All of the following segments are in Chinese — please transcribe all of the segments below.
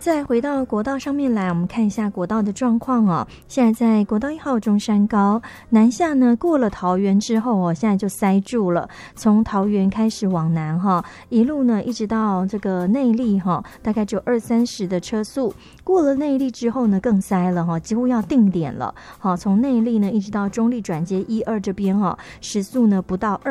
再回到国道上面来，我们看一下国道的状况哦。现在在国道1号中山高南下呢，过了桃园之后哦，现在就塞住了。从桃园开始往南哈，一路呢一直到这个内坜哈，大概只有20-30的车速。过了内坜之后呢，更塞了哈，几乎要定点了。好，从内坜呢一直到中坜转接1、2这边哈，时速呢不到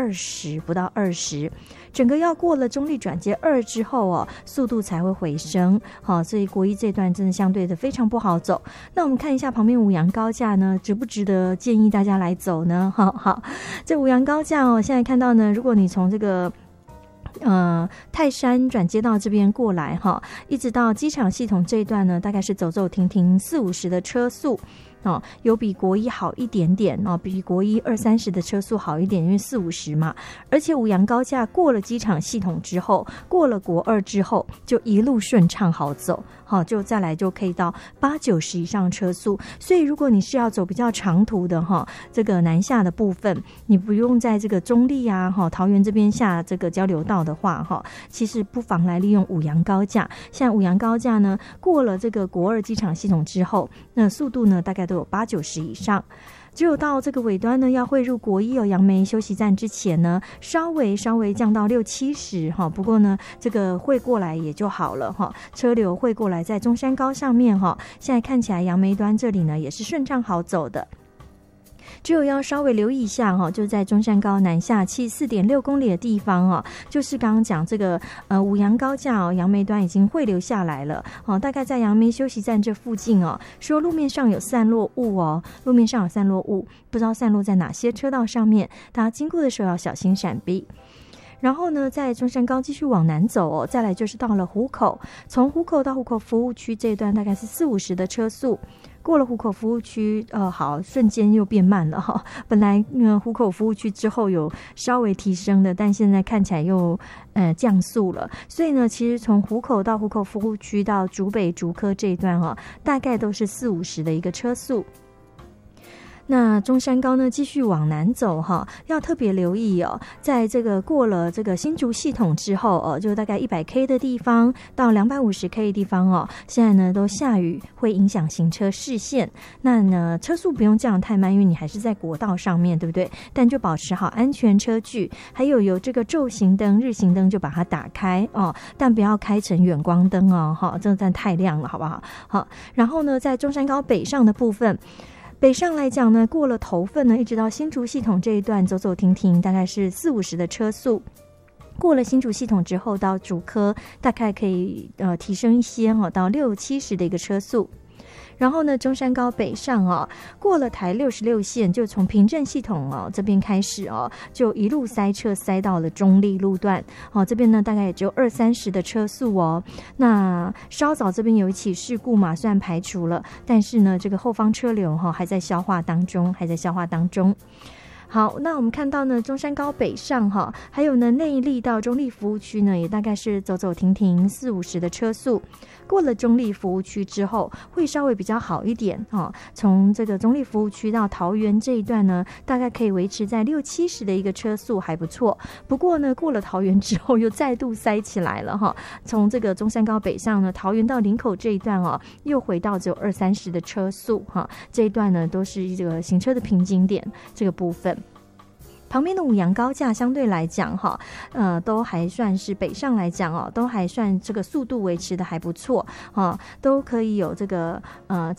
20。整个要过了中坜转接2之后哦，速度才会回升。好，所以国一这段真的相对的非常不好走。那我们看一下旁边五杨高架呢，值不值得建议大家来走呢？好，这五杨高架哦，现在看到呢，如果你从这个泰山转接到这边过来哈，一直到机场系统这一段呢，大概是走走停停40-50的车速。有比国一好一点点比国一20-30的车速好一点，因为40-50嘛。而且五杨高架过了机场系统之后，过了国二之后，就一路顺畅好走。好，就再来就可以到80-90以上车速。所以如果你是要走比较长途的这个南下的部分，你不用在这个中坜桃园这边下这个交流道的话其实不妨来利用五杨高架。现在五杨高架呢，过了这个国二机场系统之后，那速度呢大概都有80-90以上。只有到这个尾端呢，要汇入国一杨梅休息站之前呢，稍微降到60-70不过呢，这个汇过来也就好了车流汇过来在中山高上面现在看起来杨梅端这里呢也是顺畅好走的。只有要稍微留意一下就在中山高南下74.6公里的地方就是刚刚讲这个五杨高架杨梅端已经汇流下来了大概在杨梅休息站这附近说路面上有散落物路面上有散落物，不知道散落在哪些车道上面，大家经过的时候要小心闪避。然后呢，在中山高继续往南走再来就是到了湖口，从湖口到湖口服务区这一段大概是40-50的车速。过了湖口服务区好，瞬间又变慢了本来湖口服务区之后有稍微提升的，但现在看起来又降速了。所以呢，其实从湖口到湖口服务区到竹北竹科这一段大概都是40-50的一个车速。那中山高呢继续往南走要特别留意在这个过了这个新竹系统之后就大概100K 的地方到250K 的地方现在呢都下雨，会影响行车视线。那呢车速不用降太慢，因为你还是在国道上面，对不对？但就保持好安全车距，还有这个昼行灯、日行灯就把它打开但不要开成远光灯这真的太亮了，好不好？好，然后呢在中山高北上的部分。北上来讲呢，过了头份呢，一直到新竹系统这一段走走停停，大概是40-50的车速。过了新竹系统之后，到竹科大概可以提升一些到60-70的一个车速。然后呢，中山高北上过了台66线，就从平镇系统这边开始就一路塞车塞到了中坜路段这边呢大概也只有20-30的车速那稍早这边有一起事故嘛，虽然排除了，但是呢这个后方车流还在消化当中。好，那我们看到呢，中山高北上还有呢内坜到中坜服务区呢，也大概是走走停停40-50的车速。过了中坜服务区之后，会稍微比较好一点从这个中坜服务区到桃园这一段呢，大概可以维持在60-70的一个车速，还不错。不过呢，过了桃园之后又再度塞起来了从这个中山高北上呢，桃园到林口这一段又回到只有20-30的车速这一段呢都是这个行车的瓶颈点这个部分。旁边的五杨高架相对来讲都还算是北上来讲都还算这个速度维持的还不错都可以有这个